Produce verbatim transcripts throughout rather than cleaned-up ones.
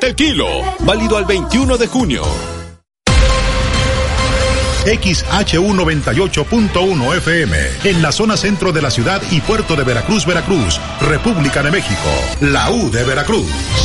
el kilo, válido al veintiuno de junio. X H U noventa y ocho punto uno F M, en la zona centro de la ciudad y puerto de Veracruz, Veracruz, República de México, la U de Veracruz.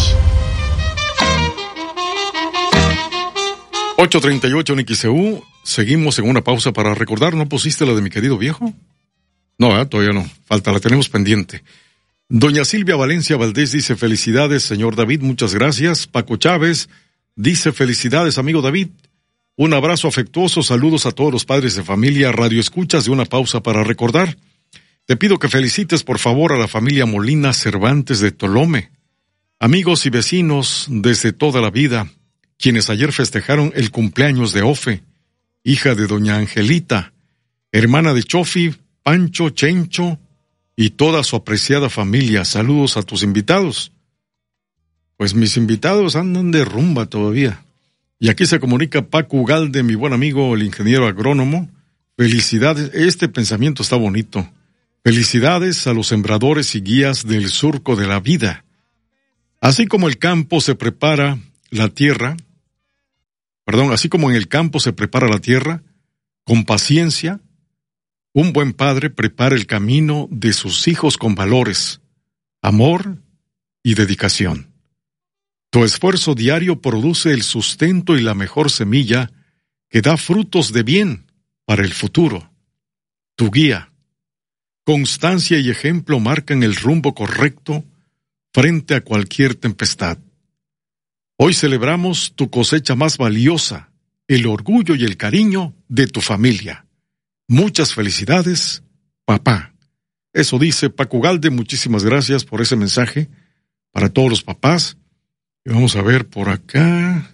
ocho treinta y ocho en X E U, seguimos en una pausa para recordar. ¿No pusiste la de mi querido viejo? No, ¿eh? Todavía no, falta, la tenemos pendiente. Doña Silvia Valencia Valdés dice: felicidades, señor David, muchas gracias. Paco Chávez dice: felicidades, amigo David. Un abrazo afectuoso, saludos a todos los padres de familia, radio escuchas de una pausa para recordar. Te pido que felicites por favor a la familia Molina Cervantes de Tolome, amigos y vecinos desde toda la vida, quienes ayer festejaron el cumpleaños de Ofe, hija de doña Angelita, hermana de Chofi, Pancho, Chencho y toda su apreciada familia. Saludos a tus invitados. Pues mis invitados andan de rumba todavía. Y aquí se comunica Paco Ugalde, mi buen amigo, el ingeniero agrónomo. Felicidades, este pensamiento está bonito. Felicidades a los sembradores y guías del surco de la vida. Así como el campo se prepara la tierra, perdón, así como en el campo se prepara la tierra, con paciencia, un buen padre prepara el camino de sus hijos con valores, amor y dedicación. Tu esfuerzo diario produce el sustento y la mejor semilla que da frutos de bien para el futuro. Tu guía, constancia y ejemplo marcan el rumbo correcto frente a cualquier tempestad. Hoy celebramos tu cosecha más valiosa, el orgullo y el cariño de tu familia. Muchas felicidades, papá. Eso dice Paco Ugalde. Muchísimas gracias por ese mensaje para todos los papás. Y vamos a ver por acá.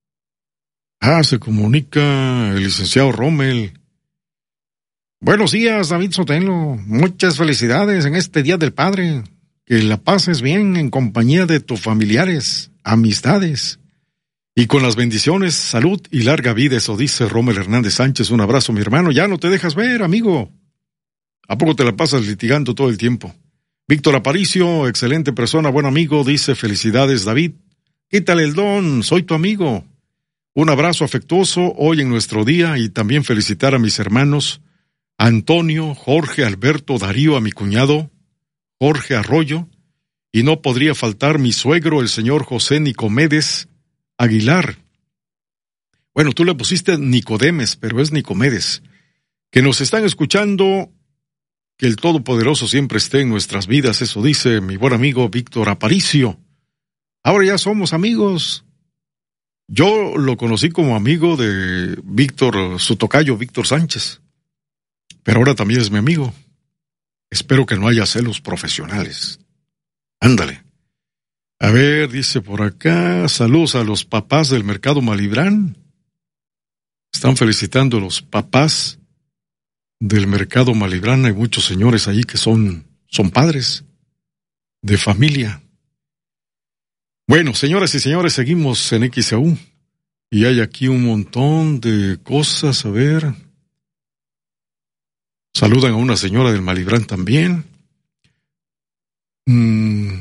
Ah, se comunica el licenciado Rommel. Buenos días, David Sotelo. Muchas felicidades en este Día del Padre. Que la pases bien en compañía de tus familiares, amistades. Y con las bendiciones, salud y larga vida, eso dice Rommel Hernández Sánchez. Un abrazo, mi hermano. Ya no te dejas ver, amigo. ¿A poco te la pasas litigando todo el tiempo? Víctor Aparicio, excelente persona, buen amigo, dice: felicidades, David. Quítale el don, soy tu amigo. Un abrazo afectuoso hoy en nuestro día y también felicitar a mis hermanos Antonio, Jorge, Alberto, Darío, a mi cuñado Jorge Arroyo, y no podría faltar mi suegro, el señor José Nicomedes Aguilar. Bueno, tú le pusiste Nicodemes, pero es Nicomedes. Que nos están escuchando, que el Todopoderoso siempre esté en nuestras vidas, eso dice mi buen amigo Víctor Aparicio. Ahora ya somos amigos. Yo lo conocí como amigo de Víctor, su tocayo Víctor Sánchez, pero ahora también es mi amigo. Espero que no haya celos profesionales. Ándale. A ver, dice por acá, saludos a los papás del Mercado Malibrán. Están felicitando a los papás del Mercado Malibrán. Hay muchos señores ahí que son, son padres de familia. Bueno, señoras y señores, seguimos en X E U y hay aquí un montón de cosas. A ver, saludan a una señora del Malibrán también. Mm.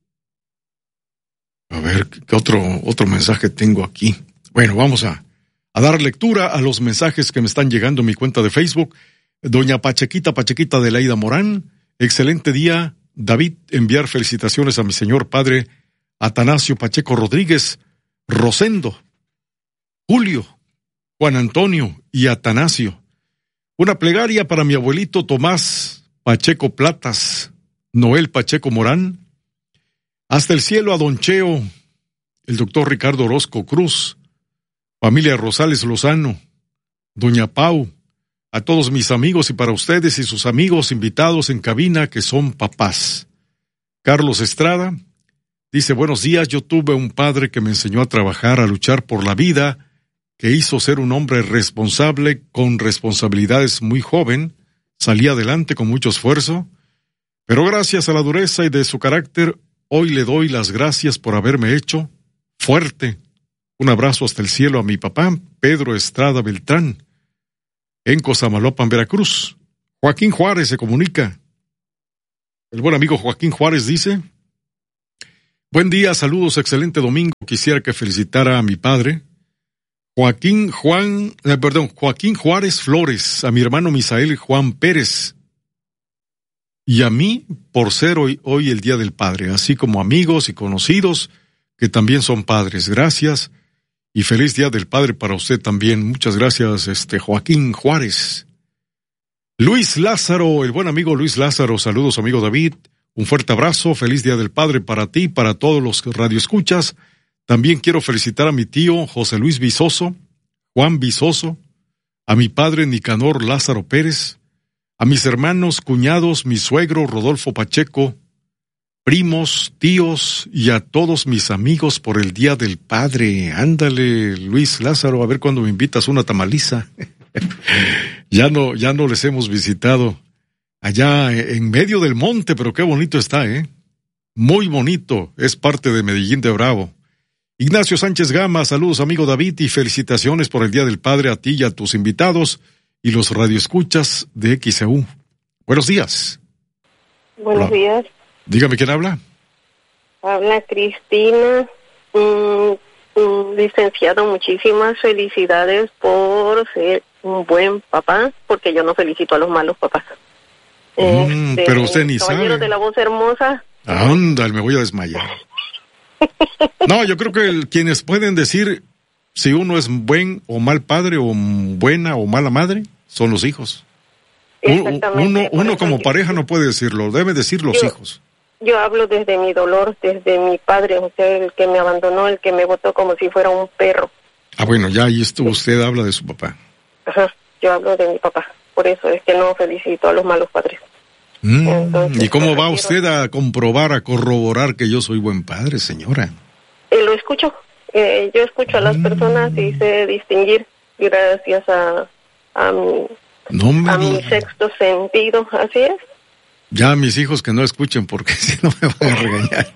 A ver, ¿qué otro, otro mensaje tengo aquí? Bueno, vamos a, a dar lectura a los mensajes que me están llegando en mi cuenta de Facebook. Doña Pachequita, Pachequita de Laida Morán, excelente día, David, enviar felicitaciones a mi señor padre Atanasio Pacheco Rodríguez, Rosendo, Julio, Juan Antonio y Atanasio. Una plegaria para mi abuelito Tomás Pacheco Platas, Noel Pacheco Morán. Hasta el cielo a Don Cheo, el doctor Ricardo Orozco Cruz, familia Rosales Lozano, Doña Pau, a todos mis amigos y para ustedes y sus amigos invitados en cabina que son papás. Carlos Estrada dice: buenos días, yo tuve un padre que me enseñó a trabajar, a luchar por la vida, que hizo ser un hombre responsable, con responsabilidades muy joven, salí adelante con mucho esfuerzo, pero gracias a la dureza y de su carácter, hoy le doy las gracias por haberme hecho fuerte. Un abrazo hasta el cielo a mi papá, Pedro Estrada Beltrán, en Cosamaloapan, Veracruz. Joaquín Juárez se comunica. El buen amigo Joaquín Juárez dice: Buen día, saludos, excelente domingo. Quisiera que felicitara a mi padre, Joaquín Juan, eh, perdón, Joaquín Juárez Flores, a mi hermano Misael Juan Pérez, y a mí por ser hoy, hoy el Día del Padre, así como amigos y conocidos que también son padres. Gracias y feliz Día del Padre para usted también. Muchas gracias, este Joaquín Juárez. Luis Lázaro, el buen amigo Luis Lázaro, saludos amigo David, un fuerte abrazo, feliz Día del Padre para ti, para todos los radioescuchas. También quiero felicitar a mi tío José Luis Vizoso, Juan Vizoso, a mi padre Nicanor Lázaro Pérez, a mis hermanos, cuñados, mi suegro Rodolfo Pacheco, primos, tíos y a todos mis amigos por el Día del Padre. Ándale, Luis Lázaro, a ver cuándo me invitas una tamaliza. ya no, ya no les hemos visitado allá en medio del monte, pero qué bonito está, ¿eh? Muy bonito, es parte de Medellín de Bravo. Ignacio Sánchez Gama, saludos amigo David y felicitaciones por el Día del Padre a ti y a tus invitados y los radioescuchas de X E U. Buenos días. Buenos Hola. días. Dígame, ¿quién habla? Habla Cristina. Mm, mm, licenciado, muchísimas felicidades por ser un buen papá, porque yo no felicito a los malos papás. Mm, este, pero usted ni caballero sabe. de la voz hermosa. Ándale, me voy a desmayar. No, yo creo que el, quienes pueden decir si uno es buen o mal padre o buena o mala madre son los hijos. Uno, uno como pareja no puede decirlo, debe decir los yo, hijos. Yo hablo desde mi dolor, desde mi padre, o sea, el que me abandonó, el que me botó como si fuera un perro. Ah, bueno, ya ahí esto, usted habla de su papá. Ajá, yo hablo de mi papá, por eso es que no felicito a los malos padres. Mm, Entonces, ¿y cómo va usted a comprobar, a corroborar que yo soy buen padre, señora? Eh, lo escucho, eh, yo escucho a las mm. personas y sé distinguir gracias a, a mi... No me a mi sexto sentido, así es. Ya mis hijos que no escuchen porque si no me van a regañar.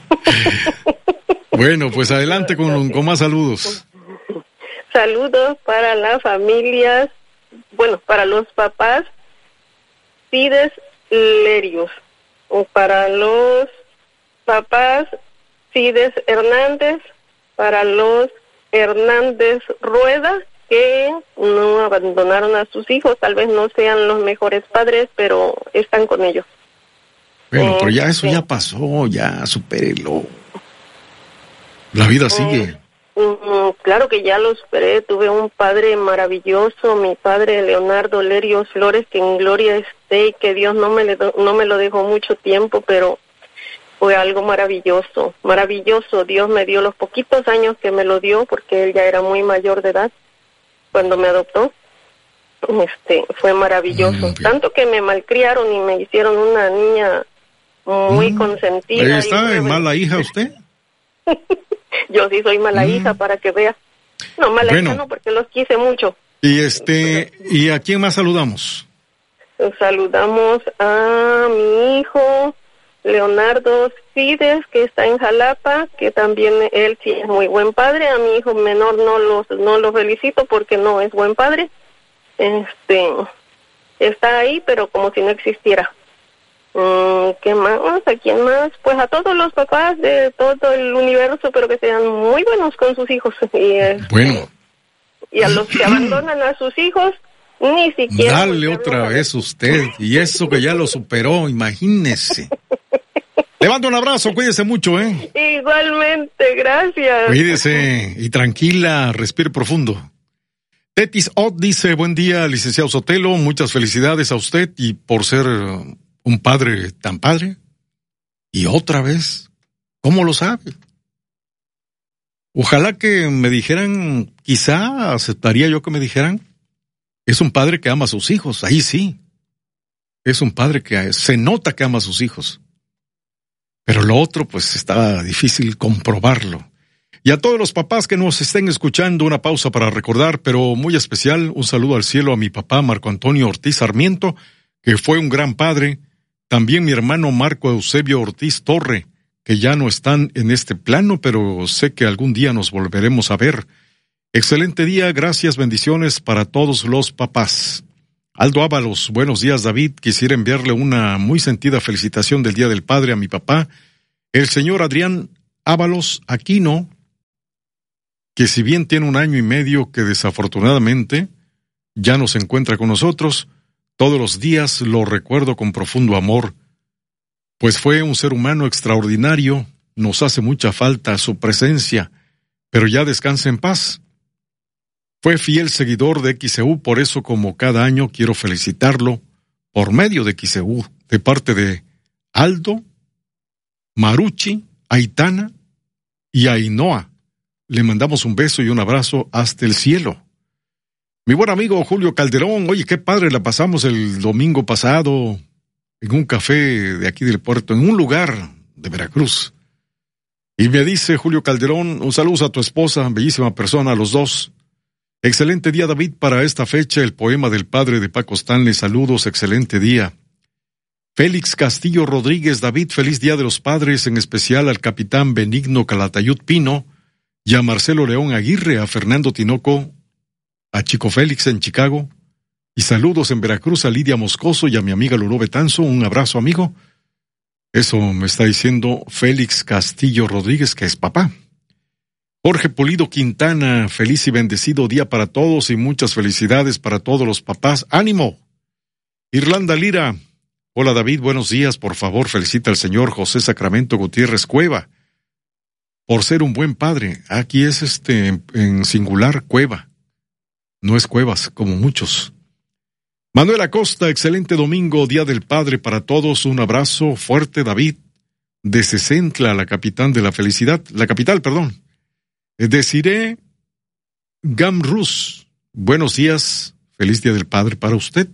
Bueno, pues adelante con, con más saludos. Saludos para las familias, bueno, para los papás Cides Lerios, o para los papás Cides Hernández, para los Hernández Rueda, que no abandonaron a sus hijos, tal vez no sean los mejores padres, pero están con ellos. Bueno, eh, pero ya eso sí. ya pasó, ya supérelo. La vida sigue. Eh, mm, claro que ya lo superé, tuve un padre maravilloso, mi padre Leonardo Lerios Flores, que en gloria esté y que Dios no me, le do, no me lo dejó mucho tiempo, pero fue algo maravilloso, maravilloso. Dios me dio los poquitos años que me lo dio, porque él ya era muy mayor de edad cuando me adoptó. Este, fue maravilloso. Mm, Tanto que me malcriaron y me hicieron una niña muy mm, consentida. ¿Está en mala hija usted? Yo sí soy mala mm. hija, para que vea. No, mala bueno. hija no, porque los quise mucho. Y este, ¿y a quién más saludamos? Saludamos a mi hijo Leonardo Cides, que está en Jalapa, que también él sí es muy buen padre. A mi hijo menor no lo no lo felicito porque no es buen padre. Este, está ahí, pero como si no existiera. Mm, ¿Qué más? ¿A quién más? Pues a todos los papás de todo el universo, pero que sean muy buenos con sus hijos. Y, este, bueno. Y a los que abandonan a sus hijos, ni siquiera... Dale otra vez usted, y eso que ya lo superó, imagínese. Le mando un abrazo, cuídese mucho, ¿eh? Igualmente, gracias. Cuídese y tranquila, respire profundo. Tetis Ott dice, buen día, licenciado Sotelo, muchas felicidades a usted y por ser un padre tan padre. Y otra vez, ¿cómo lo sabe? Ojalá que me dijeran, quizá aceptaría yo que me dijeran, es un padre que ama a sus hijos, ahí sí. Es un padre que se nota que ama a sus hijos. Pero lo otro, pues, está difícil comprobarlo. Y a todos los papás que nos estén escuchando, una pausa para recordar, pero muy especial, un saludo al cielo a mi papá Marco Antonio Ortiz Sarmiento, que fue un gran padre. También mi hermano Marco Eusebio Ortiz Torre, que ya no están en este plano, pero sé que algún día nos volveremos a ver. Excelente día, gracias, bendiciones para todos los papás. Aldo Ábalos, buenos días David, quisiera enviarle una muy sentida felicitación del Día del Padre a mi papá, el señor Adrián Ábalos Aquino, que si bien tiene un año y medio que desafortunadamente ya no se encuentra con nosotros, todos los días lo recuerdo con profundo amor, pues fue un ser humano extraordinario, nos hace mucha falta su presencia, pero ya descansa en paz. Fue fiel seguidor de X E U, por eso como cada año quiero felicitarlo por medio de X E U, de parte de Aldo, Maruchi, Aitana y Ainhoa. Le mandamos un beso y un abrazo hasta el cielo. Mi buen amigo Julio Calderón, oye, qué padre la pasamos el domingo pasado en un café de aquí del puerto, en un lugar de Veracruz. Y me dice Julio Calderón, un saludo a tu esposa, bellísima persona, a los dos. Excelente día, David, para esta fecha, el poema del padre de Paco Stanley, saludos, excelente día. Félix Castillo Rodríguez, David, feliz día de los padres, en especial al capitán Benigno Calatayud Pino, y a Marcelo León Aguirre, a Fernando Tinoco, a Chico Félix en Chicago, y saludos en Veracruz a Lidia Moscoso y a mi amiga Lulú Betanzo, un abrazo, amigo. Eso me está diciendo Félix Castillo Rodríguez, que es papá. Jorge Pulido Quintana, feliz y bendecido día para todos y muchas felicidades para todos los papás. ¡Ánimo! Irlanda Lira, hola David, buenos días, por favor felicita al señor José Sacramento Gutiérrez Cueva por ser un buen padre. Aquí es este en, en singular, Cueva. No es Cuevas, como muchos. Manuel Acosta, excelente domingo, Día del Padre para todos. Un abrazo fuerte, David. De Cecentla, la capital de la felicidad. La capital, perdón. Desiree Gamrus, buenos días. Feliz Día del Padre para usted.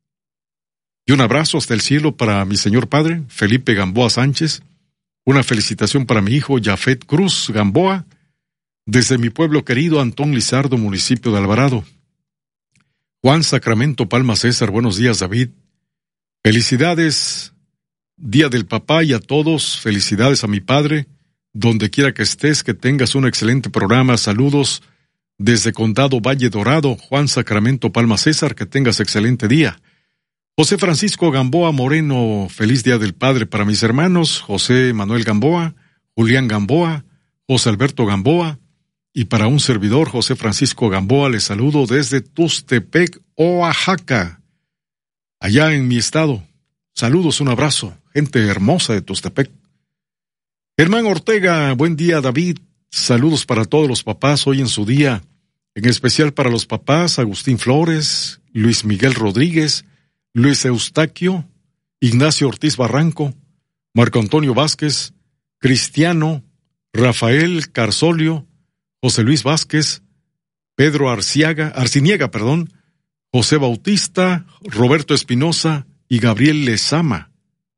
Y un abrazo hasta el cielo para mi señor padre, Felipe Gamboa Sánchez. Una felicitación para mi hijo, Jafet Cruz Gamboa. Desde mi pueblo querido, Antón Lizardo, municipio de Alvarado. Juan Sacramento Palma César, buenos días, David. Felicidades, Día del Papá, y a todos, felicidades a mi padre, donde quiera que estés, que tengas un excelente programa. Saludos desde Condado Valle Dorado, Juan Sacramento Palma César, que tengas excelente día. José Francisco Gamboa Moreno, feliz Día del Padre para mis hermanos, José Manuel Gamboa, Julián Gamboa, José Alberto Gamboa, y para un servidor, José Francisco Gamboa, les saludo desde Tustepec, Oaxaca, allá en mi estado. Saludos, un abrazo, gente hermosa de Tustepec. Germán Ortega, buen día, David. Saludos para todos los papás hoy en su día, en especial para los papás Agustín Flores, Luis Miguel Rodríguez, Luis Eustaquio, Ignacio Ortiz Barranco, Marco Antonio Vázquez, Cristiano, Rafael Carsolio, José Luis Vázquez, Pedro Arciaga, Arciniega, perdón, José Bautista, Roberto Espinosa y Gabriel Lezama.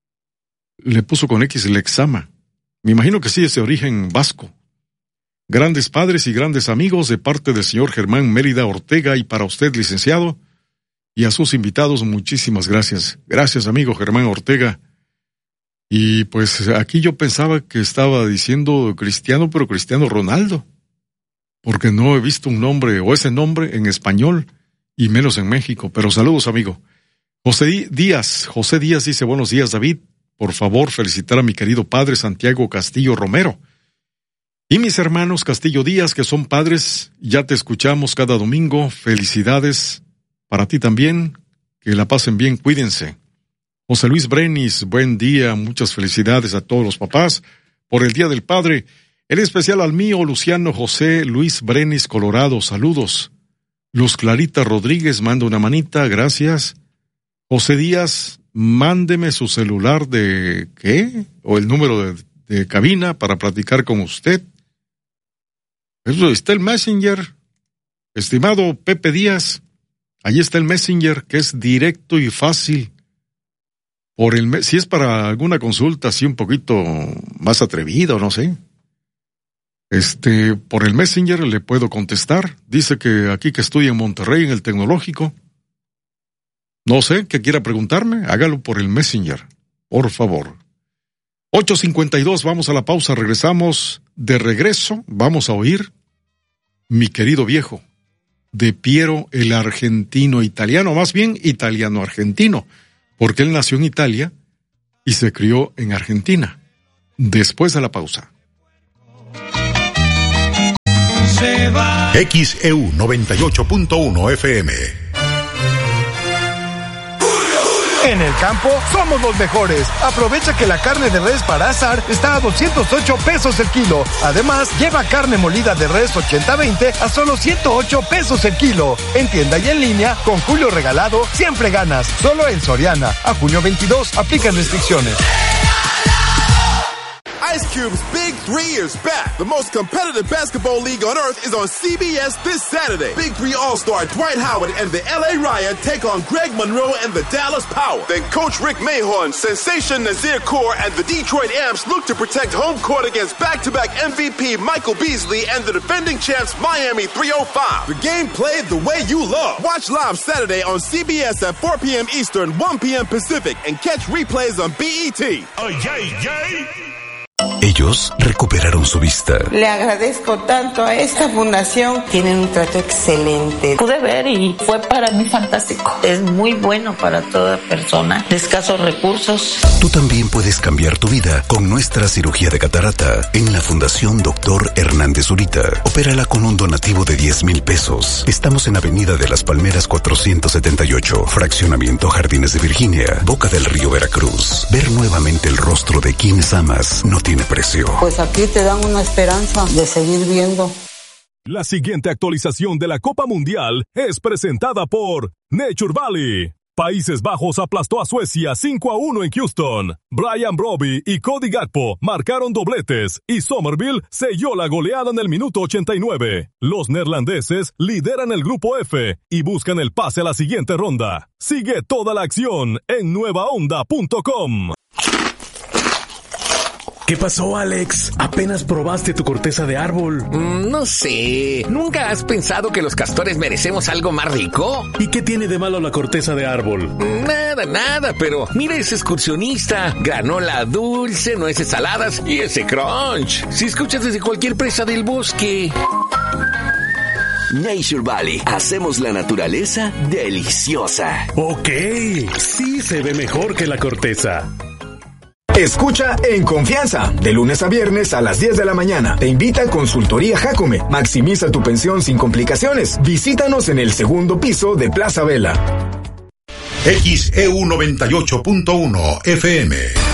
Le puso con X Lexama. Me imagino que sí es de origen vasco. Grandes padres y grandes amigos de parte del señor Germán Mérida Ortega, y para usted, licenciado, y a sus invitados, muchísimas gracias. Gracias, amigo Germán Ortega. Y pues aquí yo pensaba que estaba diciendo Cristiano, pero Cristiano Ronaldo, porque no he visto un nombre o ese nombre en español, y menos en México. Pero saludos, amigo. José Díaz, José Díaz dice, buenos días, David. Por favor, felicitar a mi querido padre Santiago Castillo Romero. Y mis hermanos Castillo Díaz, que son padres, ya te escuchamos cada domingo. Felicidades para ti también. Que la pasen bien, cuídense. José Luis Brenis, buen día. Muchas felicidades a todos los papás por el Día del Padre. En especial al mío, Luciano José Luis Brenis, Colorado. Saludos. Luz Clarita Rodríguez, manda una manita, gracias. José Díaz, mándeme su celular de, ¿qué? O el número de, de cabina para platicar con usted. Eso está el Messenger. Estimado Pepe Díaz, allí está el Messenger, que es directo y fácil. Por el, si es para alguna consulta así un poquito más atrevido, no sé. Este, por el Messenger le puedo contestar. Dice que aquí que estoy en Monterrey, en el Tecnológico. No sé, que quiera preguntarme, hágalo por el Messenger, por favor. ocho cincuenta y dos, vamos a la pausa, regresamos. De regreso, vamos a oír Mi querido viejo, de Piero el argentino italiano, más bien italiano-argentino, porque él nació en Italia y se crió en Argentina. Después de la pausa. X E U noventa y ocho punto uno F M. En el campo somos los mejores. Aprovecha que la carne de res para asar está a doscientos ocho pesos el kilo. Además, lleva carne molida de res ochenta veinte a solo ciento ocho pesos el kilo. En tienda y en línea, con Julio Regalado, siempre ganas. Solo en Soriana. A junio veintidós, aplican restricciones. Ice Cube's Big Three is back. The most competitive basketball league on earth is on C B S this Saturday. Big Three All-Star Dwight Howard and the L A Riot take on Greg Monroe and the Dallas Power. Then Coach Rick Mahorn, Sensation Nazir Kaur, and the Detroit Amps look to protect home court against back-to-back M V P Michael Beasley and the defending champs Miami three oh five. The game played the way you love. Watch live Saturday on C B S at four p.m. Eastern, one p.m. Pacific, and catch replays on B E T. Oh, yay, yay! Ellos recuperaron su vista. Le agradezco tanto a esta fundación. Tienen un trato excelente. Pude ver y fue para mí fantástico. Es muy bueno para toda persona de escasos recursos. Tú también puedes cambiar tu vida con nuestra cirugía de catarata en la Fundación Doctor Hernández Zurita. Opérala con un donativo de diez mil pesos. Estamos en Avenida de las Palmeras cuatrocientos setenta y ocho, Fraccionamiento Jardines de Virginia, Boca del Río, Veracruz. Ver nuevamente el rostro de quienes amas no tiene precio. Pues aquí te dan una esperanza de seguir viendo. La siguiente actualización de la Copa Mundial es presentada por Nature Valley. Países Bajos aplastó a Suecia cinco a uno en Houston. Brian Brobbey y Cody Gakpo marcaron dobletes y Somerville selló la goleada en el minuto ochenta y nueve. Los neerlandeses lideran el grupo F y buscan el pase a la siguiente ronda. Sigue toda la acción en nueva onda punto com. ¿Qué pasó, Alex? ¿Apenas probaste tu corteza de árbol? Mm, no sé. ¿Nunca has pensado que los castores merecemos algo más rico? ¿Y qué tiene de malo la corteza de árbol? Nada, nada, pero mira ese excursionista. Granola dulce, nueces saladas y ese crunch. Si escuchas desde cualquier presa del bosque. Nature Valley. Hacemos la naturaleza deliciosa. Ok, sí se ve mejor que la corteza. Escucha En Confianza, de lunes a viernes a las diez de la mañana. Te invita Consultoría Jacome. Maximiza tu pensión sin complicaciones. Visítanos en el segundo piso de Plaza Vela. X E U noventa y ocho punto uno F M.